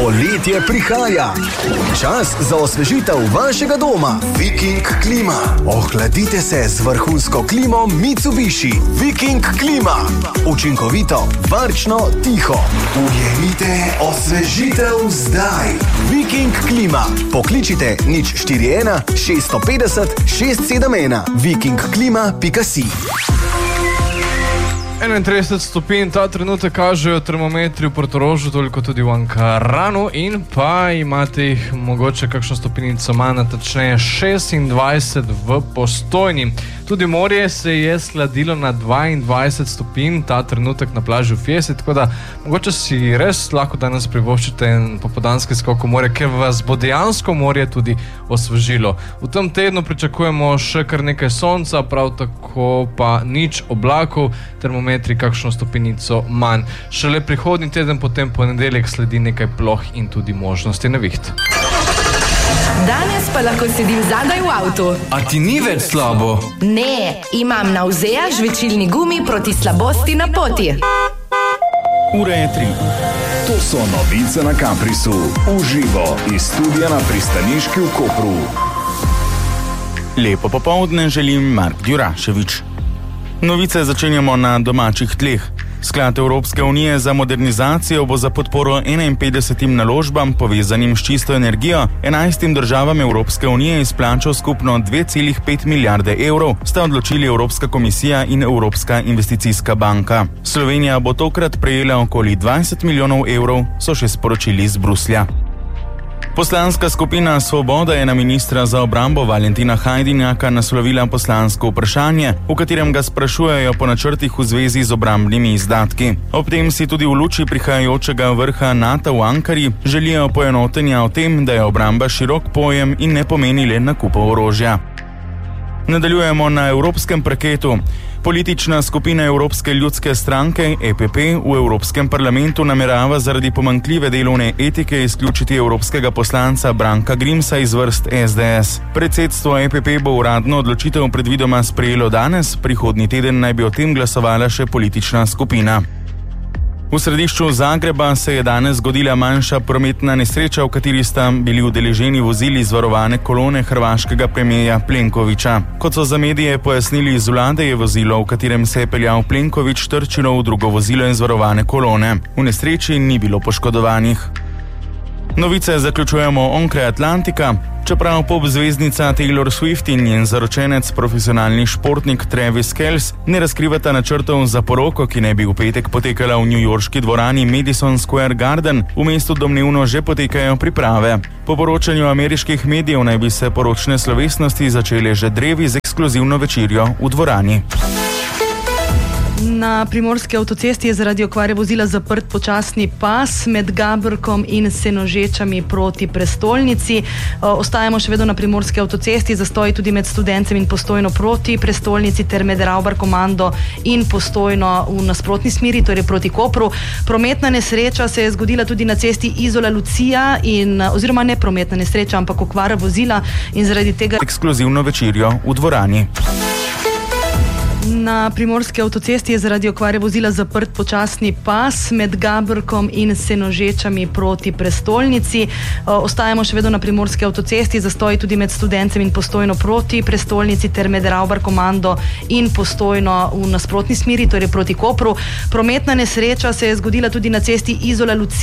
Poletje prihaja. Čas za osvežitev vašega doma. Viking klima. Ohladite se z vrhunsko klimo Mitsubishi. Viking klima. Učinkovito, varčno, tiho. Ujemite osvežitev zdaj. Viking klima. Pokličite 041 650 671. vikingklima.si. 31 stopinj ta trenutek kažejo termometri v Portorožu, toliko tudi v Ankaranu, in pa imate jih mogoče kakšno stopinico manj, tačneje 26 v Postojni. Tudi morje se je sladilo na 22 stopinj ta trenutek na plaži v Fiesi, tako da mogoče si res lahko danes privoščite en popoldanski skok v morje, ker vas bo dejansko morje tudi osvežilo. V tem tednu pričakujemo še kar nekaj sonca, prav tako pa nič oblakov, termometri kakšno stopinico manj. Šele prihodnji teden, potem ponedeljek, sledi nekaj ploh in tudi možnosti neviht. Danes pa lahko sedim zadaj v avtu. A ti ni več slabo? Ne, imam na Navzea žvečilni gumi proti slabosti na poti. Ura je 3. To so novice na Caprisu. Uživo iz studia na pristaniški v Kopru. Lepo popoldne želim Mark Djuraševič. Novice začenjamo na domačih tleh. Sklad Evropske unije za modernizacijo bo za podporo 51 naložbam povezanim s čisto energijo 11 državam Evropske unije izplačal skupno 2,5 milijarde evrov, sta odločili Evropska komisija in Evropska investicijska banka. Slovenija bo tokrat prejela okoli 20 milijonov evrov, so še sporočili iz Bruslja. Poslanska skupina Svoboda je na ministra za obrambo Valentina Hajdinjaka naslovila poslansko vprašanje, v katerem ga sprašujejo po načrtih v zvezi z obrambnimi izdatki. Ob tem si tudi v luči prihajajočega vrha NATO v Ankari želijo poenotenja o tem, da je obramba širok pojem in ne pomeni le nakupa orožja. Nadaljujemo na evropskem parketu. Politična skupina Evropske ljudske stranke EPP v Evropskem parlamentu namerava zaradi pomanjkljive delovne etike izključiti evropskega poslanca Branka Grimsa iz vrst SDS. Predsedstvo EPP bo uradno odločitev predvidoma sprejelo danes, prihodnji teden naj bi o tem glasovala še politična skupina. V središču Zagreba se je danes zgodila manjša prometna nesreča, v kateri sta bili udeleženi vozili iz varovane kolone hrvaškega premierja Plenkovića. Kot so za medije pojasnili iz vlade, je vozilo, v katerem se je peljal Plenković, trčilo v drugo vozilo iz varovane kolone. V nesreči ni bilo poškodovanih. Novice zaključujemo onkraj Atlantika. Čeprav pop zvezdnica Taylor Swift in njen zaročenec, profesionalni športnik Travis Kelce, ne razkrivata načrtov za poroko, ki naj bi v petek potekala v newyorški dvorani Madison Square Garden, v mestu domnevno že potekajo priprave. Po poročanju ameriških medijev naj bi se poročne slovesnosti začele že drevi z ekskluzivno večerjo v dvorani. Na primorski avtocesti je zaradi okvare vozila zaprt počasni pas med Gabrkom in Senožečami proti prestolnici. Ostajamo še vedno na primorski avtocesti, zastoji tudi med Studencem in Postojno proti prestolnici ter med Ravbar-Komando in Postojno v nasprotni smeri, torej proti Kopru. Prometna nesreča se je zgodila tudi na cesti Izola-Lucija, oziroma ne prometna nesreča, ampak okvara vozila in zaradi tega ekskluzivno večerjo v dvorani. Na primorski avtocesti je zaradi okvare vozila zaprt počasni pas med Gabrkom in Senožečami proti prestolnici. Ostajamo še vedno na primorski avtocesti, zastoji tudi med Studencem in Postojno proti prestolnici ter med Ravbar-Komando in Postojno v nasprotni smeri, torej proti Kopru. Prometna nesreča se je zgodila tudi na cesti Izola-Lucija.